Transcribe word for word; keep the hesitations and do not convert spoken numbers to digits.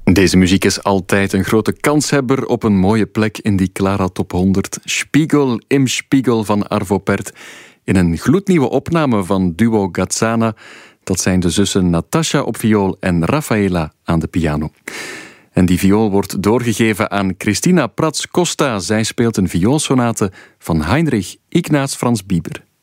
Deze muziek is altijd een grote kanshebber op een mooie plek in die Clara Top honderd. Spiegel im Spiegel van Arvo Pärt. In een gloednieuwe opname van duo Gazzana. Dat zijn de zussen Natasha op viool en Raffaella aan de piano. En die viool wordt doorgegeven aan Christina Prats-Costa. Zij speelt een vioolsonate van Heinrich Ignaz Franz Bieber.